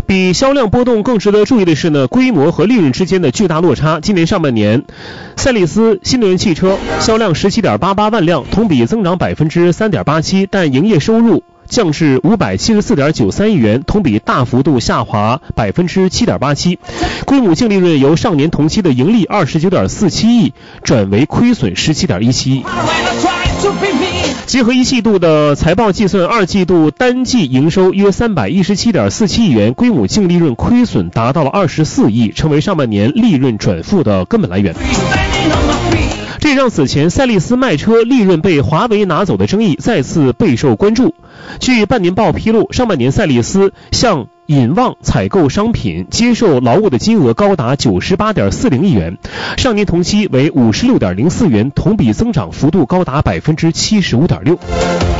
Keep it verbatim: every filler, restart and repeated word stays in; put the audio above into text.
比销量波动更值得注意的是呢，规模和利润之间的巨大落差。今年上半年，赛力斯新能源汽车销量 十七点八八万辆，同比增长 百分之三点八七， 但营业收入降至五百七十四点九三亿元，同比大幅度下滑 百分之七点八七， 规模净利润由上年同期的盈利 二十九点四七亿转为亏损 十七点一七亿。结合一季度的财报计算，二季度单季营收约 三百一十七点四七亿元，规模净利润亏损达到了二十四亿，成为上半年利润转负的根本来源。这让此前赛力斯卖车利润被华为拿走的争议再次备受关注。据半年报披露，上半年赛力斯向引望采购商品接受劳务的金额高达 九十八点四零亿元，上年同期为 五十六点零四元，同比增长幅度高达 百分之七十五点六。